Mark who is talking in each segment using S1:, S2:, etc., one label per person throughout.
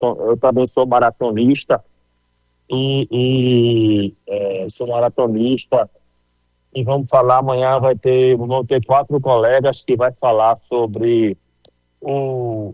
S1: eu também sou maratonista sou maratonista e vamos falar amanhã, vão ter 4 colegas que vai falar sobre o,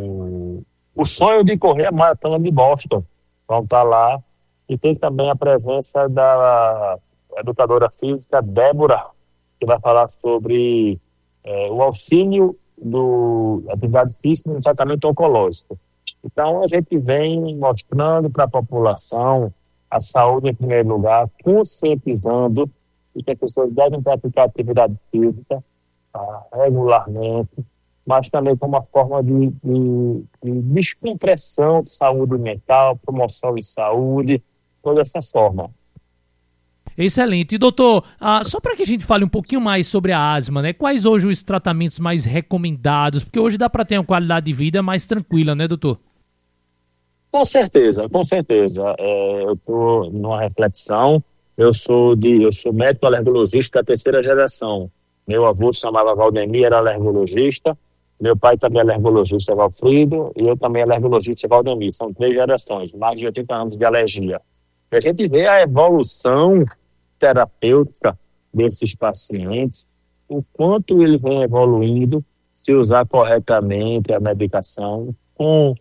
S1: o sonho de correr a maratona de Boston. Vão estar lá. E tem também a presença da educadora física Débora, que vai falar sobre o auxílio da atividade física no tratamento oncológico. Então, a gente vem mostrando para a população a saúde em primeiro lugar, conscientizando e que as pessoas devem praticar atividade física regularmente, mas também como uma forma de descompressão de saúde mental, promoção de saúde, toda essa forma.
S2: Excelente. E, doutor, só para que a gente fale um pouquinho mais sobre a asma, né? Quais hoje os tratamentos mais recomendados? Porque hoje dá para ter uma qualidade de vida mais tranquila, né, doutor?
S1: Com certeza, com certeza. Eu estou numa reflexão. Eu sou médico alergologista da 3ª geração. Meu avô se chamava Valdemir, era alergologista. Meu pai também é alergologista, Valfrido, e eu também alergologista, Valdemir. São 3 gerações, mais de 80 anos de alergia. E a gente vê a evolução terapêutica desses pacientes, o quanto ele vem evoluindo se usar corretamente a medicação, com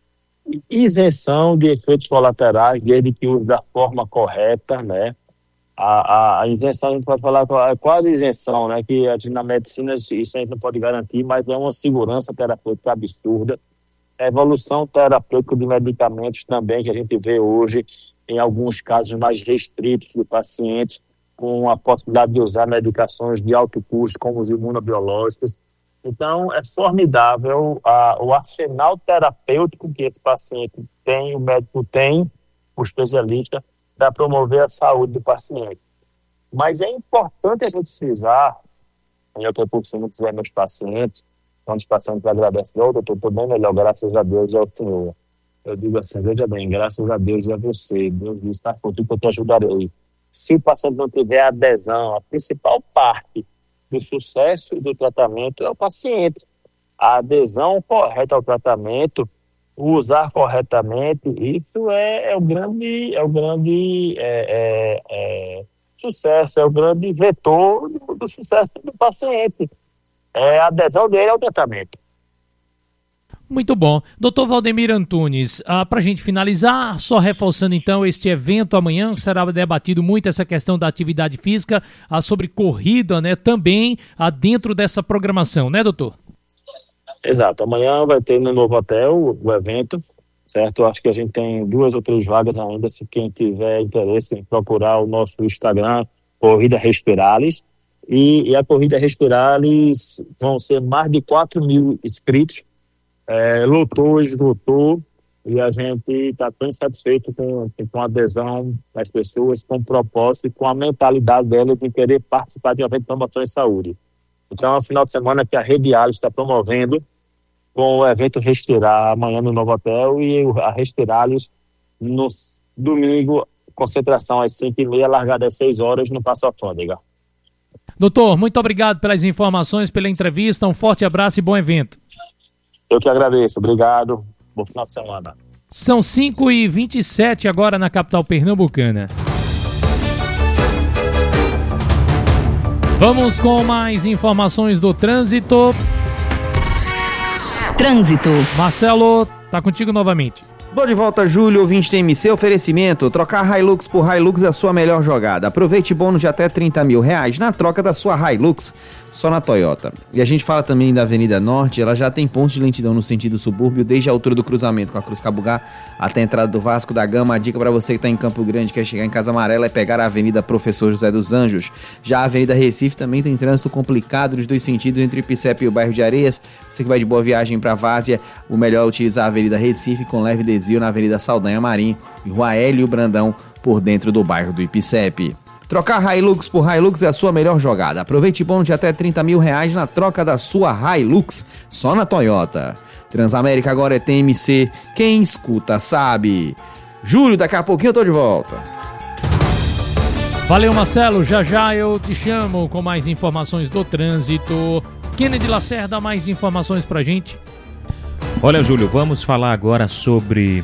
S1: isenção de efeitos colaterais, desde que use da forma correta, né? A isenção, a gente pode falar, é quase isenção, né? Que na medicina isso a gente não pode garantir, mas é uma segurança terapêutica absurda. A evolução terapêutica de medicamentos também, que a gente vê hoje, em alguns casos mais restritos de pacientes, com a possibilidade de usar medicações de alto custo, como os imunobiológicos. Então, é formidável o arsenal terapêutico que esse paciente tem, o médico tem, o especialista, para promover a saúde do paciente. Mas é importante a gente frisar, e eu costumo dizer aos meus pacientes, quando os pacientes agradecem, doutor, estou bem melhor, graças a Deus e ao Senhor. Eu digo assim, veja bem, graças a Deus e a você, Deus disse, está contigo que eu te ajudarei. Se o paciente não tiver adesão, a principal parte do sucesso do tratamento é o paciente. A adesão correta ao tratamento, usar corretamente, isso é o grande sucesso, é o grande vetor do sucesso do paciente. A adesão dele ao tratamento.
S2: Muito bom. Doutor Valdemir Antunes, para a gente finalizar, só reforçando então este evento amanhã, será debatido muito essa questão da atividade física, sobre corrida, né, também dentro dessa programação, né, doutor?
S1: Exato, amanhã vai ter no Novo Hotel o evento, certo? Eu acho que a gente tem 2 ou 3 vagas ainda, se quem tiver interesse em procurar o nosso Instagram, Corrida Respiralis, e a Corrida Respiralis vão ser mais de 4.000 inscritos, lotou, esgotou, e a gente está bem satisfeito com a adesão das pessoas, com o propósito e com a mentalidade delas de querer participar de um evento de promoção em saúde. Então, é um final de semana que a Rede Alis está promovendo com o evento Respirar amanhã no Novo Hotel e a Respiralis no domingo, concentração às 5h30, largada às 6 horas no Passo Alfândega.
S2: Doutor, muito obrigado pelas informações, pela entrevista, um forte abraço e bom evento.
S1: Eu que agradeço, obrigado, bom final de semana.
S2: São 5h27 agora na capital pernambucana. Vamos com mais informações do trânsito. Marcelo, tá contigo novamente.
S3: Tô de volta, Júlio, ouvinte da MC, oferecimento, trocar Hilux por Hilux é a sua melhor jogada. Aproveite bônus de até R$30 mil na troca da sua Hilux, só na Toyota. E a gente fala também da Avenida Norte, ela já tem pontos de lentidão no sentido subúrbio, desde a altura do cruzamento com a Cruz Cabugá até a entrada do Vasco da Gama. A dica para você que tá em Campo Grande, quer chegar em Casa Amarela, é pegar a Avenida Professor José dos Anjos. Já a Avenida Recife também tem trânsito complicado nos 2 sentidos entre o Ipicep e o bairro de Areias. Você que vai de Boa Viagem para Várzea, o melhor é utilizar a Avenida Recife com leve desvio na Avenida Saldanha Marinho e Rua Hélio Brandão por dentro do bairro do Ipicep. Trocar Hilux por Hilux é a sua melhor jogada. Aproveite bônus de até R$30 mil na troca da sua Hilux, só na Toyota. Transamérica agora é TMC, quem escuta sabe. Júlio, daqui a pouquinho eu tô de volta.
S2: Valeu, Marcelo, já eu te chamo com mais informações do trânsito. Kennedy Lacerda, mais informações pra gente.
S4: Olha, Júlio, vamos falar agora sobre